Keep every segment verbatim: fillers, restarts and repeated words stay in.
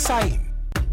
وتسعين.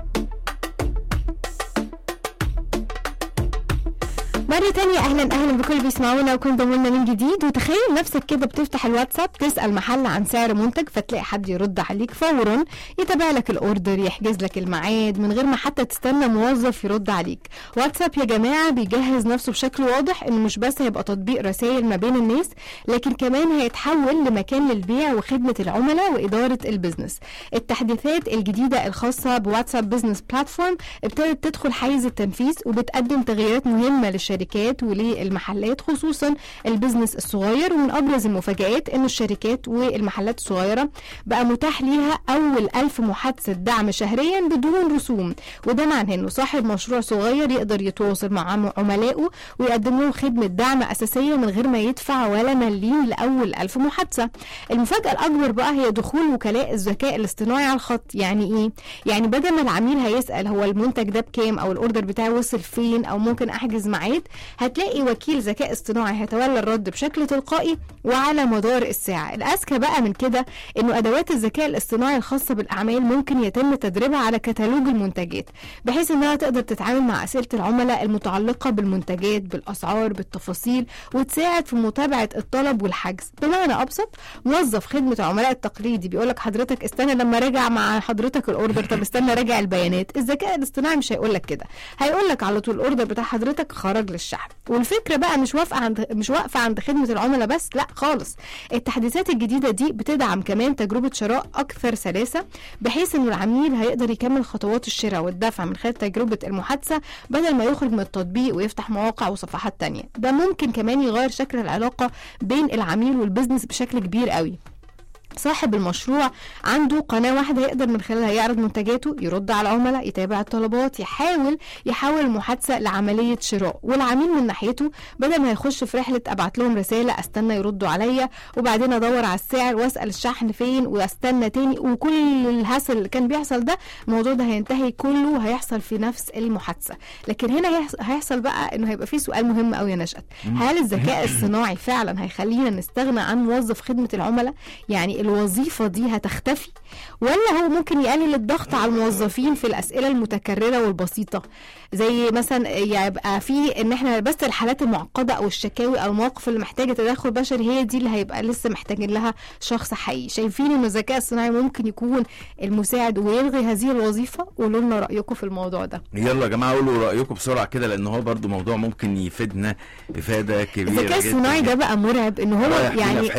مرة تانية أهلا أهلا بكل بيسمعونا وكل ضمنا من جديد. وتخيل نفسك كده بتفتح الواتساب تسأل محل عن سعر منتج، فتلاقي حد يرد عليك فورا، يتابع لك الأوردر، يحجز لك الميعاد من غير ما حتى تستنى موظف يرد عليك. واتساب يا جماعة بيجهز نفسه بشكل واضح إنه مش بس هيبقى تطبيق رسائل ما بين الناس، لكن كمان هيتحول لمكان للبيع وخدمة العملاء وإدارة البيزنس. التحديثات الجديدة الخاصة بواتساب بيزنس بلاتفورم ابتدت تدخل حيز التنفيذ وبتقدم تغييرات مهمة للشركات وللمحلات، خصوصا البيزنس الصغير. ومن ابرز المفاجآت ان الشركات والمحلات الصغيره بقى متاح ليها اول ألف محادثه دعم شهريا بدون رسوم، وده معناه انه صاحب مشروع صغير يقدر يتواصل مع عملائه ويقدم لهم خدمه دعم اساسيه من غير ما يدفع ولا مليم لاول ألف محادثه. المفاجاه الاكبر بقى هي دخول وكلاء الذكاء الاصطناعي على الخط. يعني ايه؟ يعني بدل ما العميل هيسال هو المنتج ده بكام او الاوردر بتاعه وصل فين او ممكن احجز ميعاد، هتلاقي وكيل ذكاء اصطناعي هيتولى الرد بشكل تلقائي وعلى مدار الساعة. الأذكى بقى من كده إنه أدوات الذكاء الاصطناعي الخاصة بالأعمال ممكن يتم تدريبها على كتالوج المنتجات، بحيث إنها تقدر تتعامل مع أسئلة العملاء المتعلقة بالمنتجات، بالأسعار، بالتفاصيل، وتساعد في متابعة الطلب والحجز. بمعنى أبسط، موظف خدمة العملاء التقليدي بيقولك حضرتك استنى لما راجع مع حضرتك الأوردر، طب استنى راجع البيانات. الذكاء الاصطناعي مش هيقولك كده، هيقولك على طول الأوردر بتاع حضرتك خرج للشحن. والفكرة بقى مش واقفة عند مش واقفة عند خدمة العملاء بس، لا خالص. التحديثات الجديدة دي بتدعم كمان تجربة شراء أكثر سلاسة، بحيث إنه العميل هيقدر يكمل خطوات الشراء والدفع من خلال تجربة المحادثة بدل ما يخرج من التطبيق ويفتح مواقع وصفحات تانية. ده ممكن كمان يغير شكل العلاقة بين العميل والبزنس بشكل كبير قوي. صاحب المشروع عنده قناة واحدة يقدر من خلالها يعرض منتجاته، يرد على العملاء، يتابع الطلبات، يحاول يحول المحادثة لعملية شراء. والعميل من ناحيته بدل ما يخش في رحلة أبعت لهم رسالة استنى يردوا عليا وبعدين أدور على السعر وأسأل الشحن فين واستنى تاني وكل الهسل اللي كان بيحصل ده، الموضوع ده هينتهي كله هيحصل في نفس المحادثة. لكن هنا هيحصل بقى إنه هيبقى فيه سؤال مهم أوي يا نشأت، هل الذكاء الصناعي فعلا هيخلينا نستغنى عن موظف خدمة العملاء؟ يعني الوظيفة دي هتختفي، ولا هو ممكن يقلل الضغط على الموظفين في الأسئلة المتكررة والبسيطة، زي مثلا يبقى في ان احنا بس الحالات المعقدة او الشكاوي او المواقف اللي محتاجة تدخل بشري هي دي اللي هيبقى لسه محتاجين لها شخص حقيقي. شايفين ان الذكاء الصناعي ممكن يكون المساعد ويلغي هذه الوظيفة؟ قولوا لنا رأيكم في الموضوع ده. يلا يا جماعة قولوا رأيكم بسرعة كده، لان هو برضو موضوع ممكن يفيدنا إفادة كبيرة. الذكاء الصناعي ده بقى مرعب ان هو يعني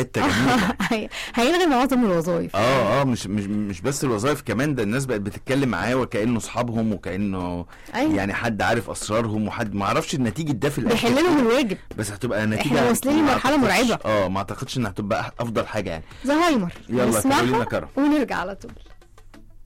هيلغي معظم الوظائف. اه اه مش مش مش بس الوظائف، كمان ده الناس بقت بتتكلم معاه وكأنه اصحابهم وكأنه أيوة. يعني حد عارف اسرارهم وحد ما عرفش النتيجه ده في الاخر بيحل لهم الواجب، بس هتبقى نتيجه احنا واصلين لمرحله مرعبه. اه ما اعتقدش انها هتبقى افضل حاجه يعني. زهايمر يلا كلنا كرم ونرجع على طول.